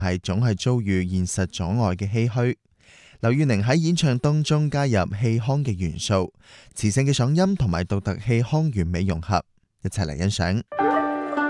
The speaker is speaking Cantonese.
係總係遭遇現實阻礙嘅唏噓。劉宇寧喺演唱當中加入氣腔嘅元素，磁性嘅嗓音同埋獨特氣腔完美融合，一齊嚟欣賞。